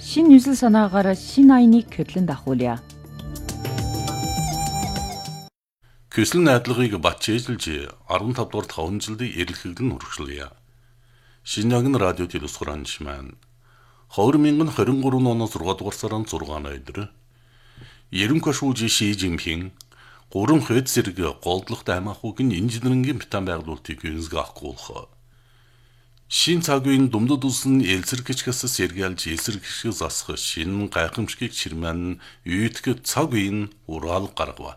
Шинэ 뉴сэл санаагаар шинэ аяныг хөдлөн дахуулъя. Көслөн найдлагыг батчээжилж 15 дугаар 5 жилдээ эрэлхэгдэн хүргэлээ. Шинжаан радио телевизхоранч маань 2023 оны 6 дугаар сарын 6 өдөр Ерөнхөшүүжи Ши Жинпин 3 хэд зэрэг голдлох аймагуудын инженерингийн битан байгуулалтыг гүйцэтгэх. Шин цагийн думдод усан элсэргэгчээс сэргийлж элсэргэгчийг засах шинэ гайхамшигт ширмэн үйтгэх цаг үеийн ураал гаргав.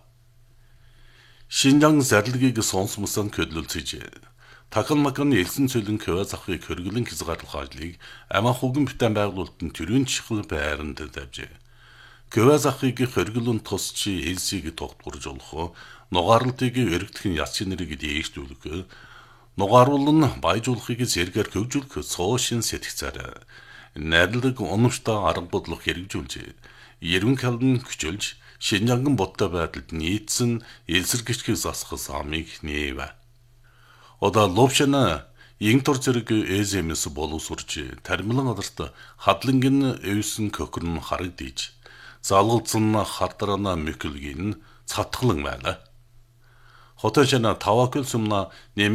Шинжаан зарлагыг сонсомсон көдлөлцөж Такалмаканы элсэн цөлөн кэвэ захыг хөргөлөн хязгаарлах ажлыг амахугын битэн байгуулалтын төрийн чихэл байранд давжээ. Кэвэ захыг хөргөлөн тусч элсийг тогтворж олох, нугаарлалтыг өргөдөх яц нэрийг дээшлүүлэх, нугааруулн баяжуулахыг зэргээр хөгжүүлэх цоошин сэтгцээр найдалдаг унамштай арга бодлого хэрэгжүүлж, ерөнхийдөө хүчилж Шинжаанган бодтой байдалд нийцсэн элсэргэгчийг засах замыг нээв. Одоо ловшана янтор зэрэг эзэмс боловсурж тармилан адарт хадлангын өвсөн көхрн харагдиж залгалцсан хардарана мөкөлгийн цатгалан байна. Хотожана тавакөл сумна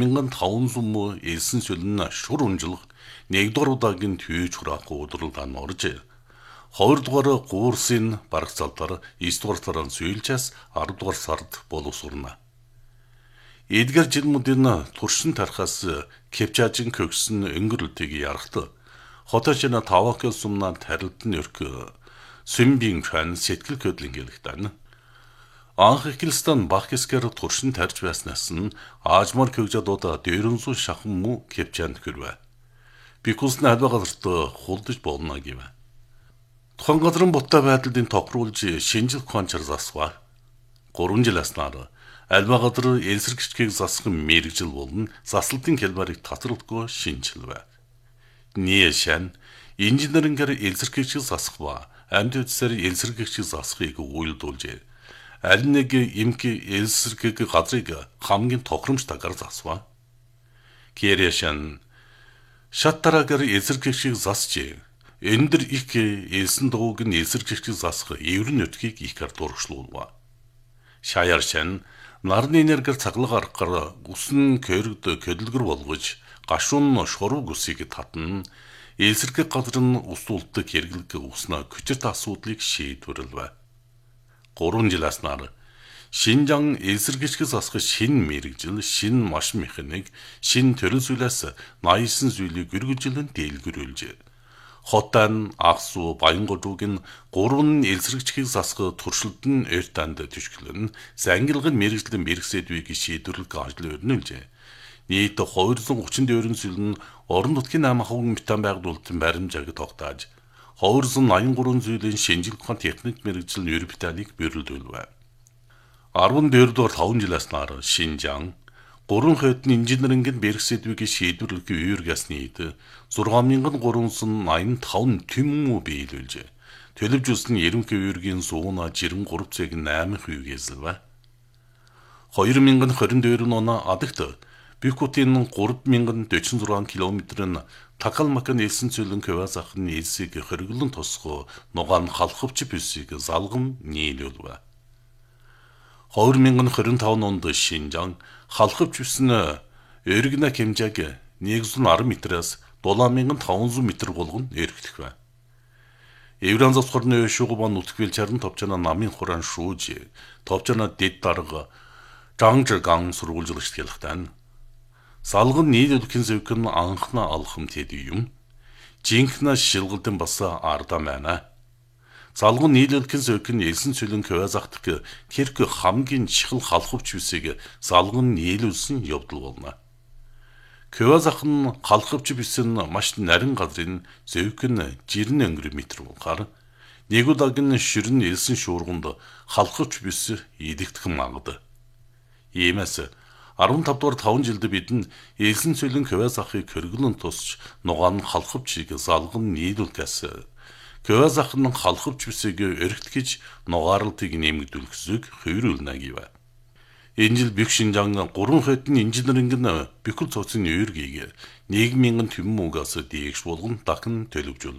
1500 элсэн сүлэн шур унжлах 1-р удаагийн төвч хураах удирдлагын орж 2-р курсын барагцаалтаар 9-р сарын сүүлчээс 10-р сард боловсурна. Эдгээр жилмүүдийн туршин тархаас кепчажин көгсөн өнгөрлөлтийг ярахт хотожана тавакөл сумна тарилтын өрк сүмбийн хан сэтгэл хөдлөн гэлэгтэн. Анх Христиан Бахкискер туршин тарж байснаас нь аажмар көгжадуудаа дээрэнсүү шахан муу кепчанд хүрвэ. Бикусны албагаларт хулдаж болно гэв. Тухайн газрын боттой байдлын тохируулж шинжил кончар засва. 3 жил аснаар албагадр элсэргэгчийг засах мэрэгжил болон заслалтын хэлбэрийг татварлахгүй шинжилвэ. Нийшэн инженерингээр элсэргэгчийг засах ба амьд үдсээр элсэргэгчийг засахыг уйлдуулж аль нэг эмки элсэргэг газрыг хамгийн тохиромжтойгоор засва. Кэрэшэн шаттараагаар элсэргэгчийг засч эндэр их элсэн дууг нь элсэргэгчийг засах эврэн нутгийг их ардуурчлуулва. Шаяршан нарны энергиэр цаглаг аргахаар үсэн кэрэгд көдөлгөр болгож гашуун шуруу үсийг татна элсэргэг газар нь усуулдаг хэрэглэг уснаа хүчит асуудлыг шийдвэрлэв. 3 жил аснаар Шинжаан элсэргэгчийг засах шинэ мэрэгжил, шинэ машин механик, шинэ төрөл зүйлээс 89 зүйлийг үргэлжлэн дийлгэрүүлжээ. Хотан, Аксу, Баянгоржуугийн 3 элсэргэгчийг засах туршилт нь эртанд төшгөлн зангилгын мэрэгжлийн мэрэгсэдвийг шийдвэрлэх ажил өрнүүлжээ. Нийт 234 зүйл нь орон нутгийн 8 хувийн битан байгуулалтын баримжааг тогтоож 283 зүйлийн шинжлэх ухааны техник мэрэгжил ер битаныг бөрлөлвэ. 14 дугаар 5 жил аснаар Шинжаан 3 хэдэн инженерингийн мэрэгсэдвийг шийдвэрлэх үергэсний 6385 төмөн биелүүлжээ. Төлөвжүүлсэн ерөнхий үергийн сууна жирэн 3.8% эзэлвэ. 2022 оны адагт Бикутийн 3046 км-ын Такалмакан элсэн цөлөн кэвазахны элсийг хөргөлөн тусах нугаан халахвч бүсийг залгам нийлүүлвэ. 2025 онд Шинжаан халахвч бүснэ эргэнэ хэмжээг 110 метраас 7500 метр болгон эргэтгэв. Евран засхорны шугуу ба нутгвэл чарн товчана намын хуран шүүж товчана дэд дарга Жангжган сургуулжлагч хэлэхтэн салган нийлүүлэхин зөвхөн анхна алхам тэд юм. Жинхнэ шилгэлдэн бас арда байна. Салган нийлүүлэхин зөвхөн элсэн цөлөн кэвазахдах хэрэг хамгийн чихэл халахвч бүсийг салган нийлүүлсэн явдал болно. Кэвазах нь халахвч бүс нь маш нарийн газрын зөвхөн жирэн өнгөр метр болохоор нэг удаагийн ширэн элсэн шуурганд халахвч бүс идэгдэх магад. Иймээс 15 дугаар 5 жилд бид нь элсэн цөлөн кэвазахыг хөргөлөн тусч нугаан халахвчийг залган нийлүүлэхээс кэвазах нь халахвч бүсийг өргөтгөж нугаарлтыг нэмэгдүүлэх зүг хувируулна гэв. Энэ жил Бик Шинжаан 3 хэдэн инженерингийн бикүл цоцны үергийг нийгмийн төмөн угаас дээгш болгон дахин төлөвжүүл.